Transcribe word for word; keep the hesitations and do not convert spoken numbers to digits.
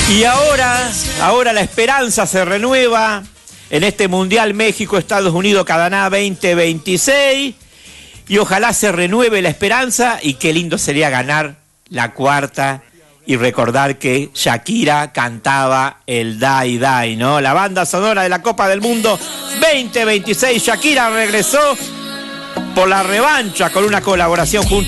Y ahora, ahora la esperanza se renueva en este Mundial México-Estados Unidos-Canadá veinte veintiséis. Y ojalá se renueve la esperanza y qué lindo sería ganar la cuarta y recordar que Shakira cantaba el Dai Dai, ¿no? La banda sonora de la Copa del Mundo veinte veintiséis. Shakira regresó por la revancha con una colaboración junto